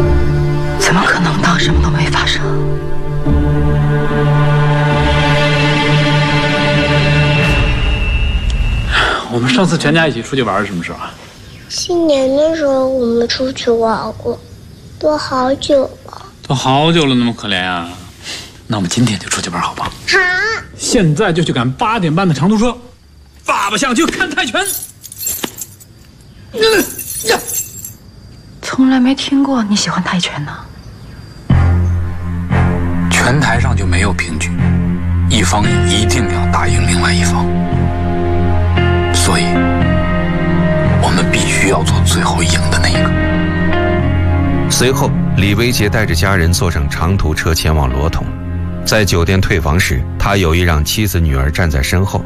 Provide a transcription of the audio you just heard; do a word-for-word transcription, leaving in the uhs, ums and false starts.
怎么可能当什么都没发生？ 我们上次全家一起出去玩是什么时候啊？ 新年的时候我们出去玩过，都好久了。 都好久了，那么可怜啊！那我们今天就出去玩好不好？ 好。 现在就去赶八点半的长途车，爸爸想去看泰拳。嗯呀， 从来没听过你喜欢泰拳呢。 拳台上就没有平局，一方一定要打赢另外一方，所以我们必须要做最后赢的那一个。 随后，李维杰带着家人坐上长途车前往罗桶。在酒店退房时，他有意让妻子女儿站在身后，